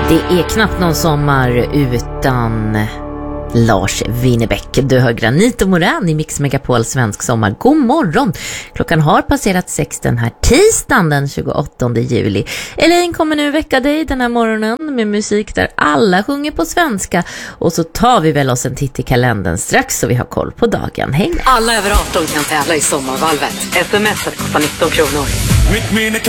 Det är knappt någon sommar utan Lars Winnerbäck. Du hör Granit och Morän i Mix Megapol Svensk Sommar. God morgon! Klockan har passerat 6 den här tisdagen den 28 juli. Elaine kommer nu väcka dig den här morgonen med musik där alla sjunger på svenska. Och så tar vi väl oss en titt i kalendern strax så vi har koll på dagen. Häng med! Alla över 18 kan tävla i sommarvalvet. SMS kostar 19 kronor. Mitt minne